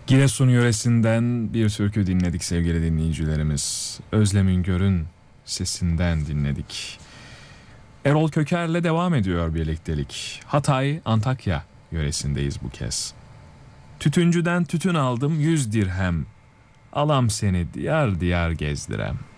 Giresun yöresinden bir türkü dinledik sevgili dinleyicilerimiz. Özlem Üngör'ün sesinden dinledik. Erol Köker'le devam ediyor birliktelik. Hatay, Antakya yöresindeyiz bu kez. Tütüncüden tütün aldım 100 dirhem. Alam seni diyar diyar gezdirem.